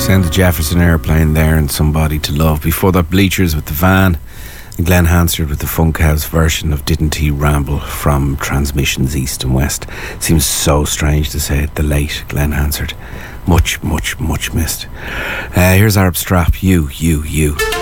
Sound of Jefferson Airplane there and Somebody to Love. Before that, Bleachers with The Van and Glenn Hansard with the Funkhouse version of Didn't He Ramble from Transmissions East and West. Seems so strange to say it, the late Glenn Hansard. Much missed. Here's Arab Strap, You.